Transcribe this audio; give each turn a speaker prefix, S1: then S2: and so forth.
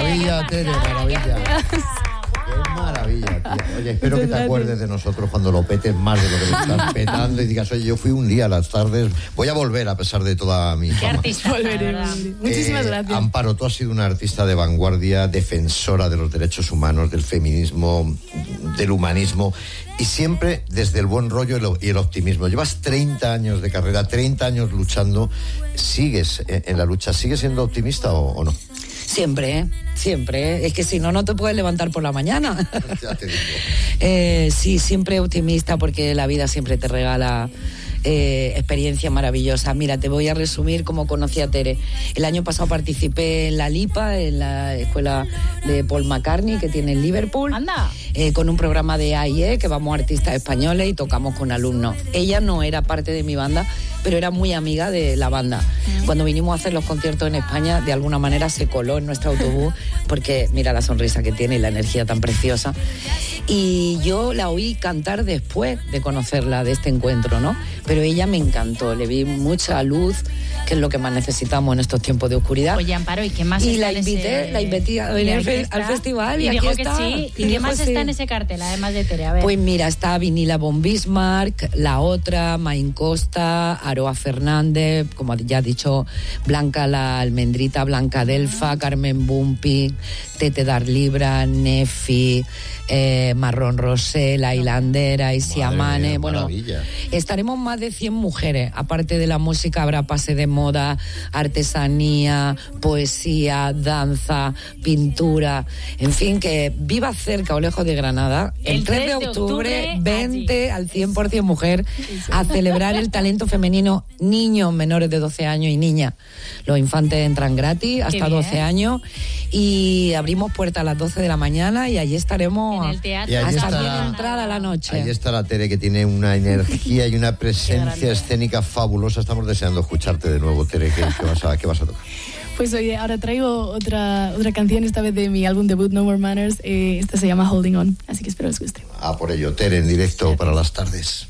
S1: maravilla, Tere, maravilla. Qué maravilla, tía. Oye, espero que te acuerdes de nosotros cuando lo petes más de lo que lo estás petando y digas, oye, yo fui un día a las tardes, voy a volver a pesar de toda mi fama.
S2: Qué artista,
S3: Muchísimas gracias.
S1: Amparo, tú has sido una artista de vanguardia, defensora de los derechos humanos, del feminismo, del humanismo, y siempre desde el buen rollo y el optimismo. Llevas 30 años de carrera, 30 años luchando. ¿Sigues en la lucha? ¿Sigues siendo optimista o no?
S4: Siempre, siempre. Es que si no, no te puedes levantar por la mañana.
S1: Ya te digo.
S4: Sí, siempre optimista porque la vida siempre te regala experiencias maravillosas. Mira, te voy a resumir cómo conocí a Tere. El año pasado participé en la LIPA, en la escuela de Paul McCartney que tiene en Liverpool.
S2: ¡Anda!
S4: Con un programa de AIE que vamos artistas españoles y tocamos con alumnos. Ella no era parte de mi banda, pero era muy amiga de la banda. Cuando vinimos a hacer los conciertos en España, de alguna manera se coló en nuestro autobús porque mira la sonrisa que tiene y la energía tan preciosa. Y yo la oí cantar después de conocerla, de este encuentro, ¿no? Pero ella me encantó, le vi mucha luz, que es lo que más necesitamos en estos tiempos de oscuridad.
S2: Oye, Amparo, ¿y qué más
S4: y
S2: está
S4: la
S2: en
S4: invité,
S2: ese...
S4: la invité a venir al festival y aquí
S2: dijo
S4: está.
S2: que sí. ¿Y qué más está en ese cartel, además de Tere? A ver.
S4: Pues mira, está Vinila von Bismarck, La Otra, Main Costa, Aroa Fernández, como ya ha dicho, Blanca la Almendrita, Blanca Delfa, Carmen Bumpi, Tete Darlibra, Nefi, Marrón Rosé, La Hilandera, Isiamane. Bueno, estaremos más de 100 mujeres. Aparte de la música habrá pase de moda, artesanía, poesía, danza, pintura, en fin, que viva cerca o lejos de Granada. El 3 de octubre, 20 al 100% mujer, a celebrar el talento femenino, niños menores de 12 años y niñas. Los infantes entran gratis hasta 12 años y abrimos puertas a las 12 de la mañana y allí estaremos
S2: en el teatro.
S4: hasta bien entrada la noche.
S1: Ahí está la Tere, que tiene una energía y una presencia escénica fabulosa. Estamos deseando escucharte de nuevo, Tere. ¿Qué vas a tocar?
S3: Pues oye, ahora traigo otra canción, esta vez de mi álbum debut, No More Manners. Esta se llama Holding On, así que espero les guste.
S1: Por ello, Tere, en directo para las tardes.